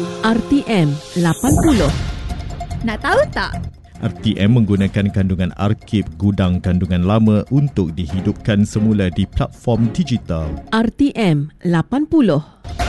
RTM 80. Nak tahu tak? RTM menggunakan kandungan arkib gudang kandungan lama untuk dihidupkan semula di platform digital. RTM 80.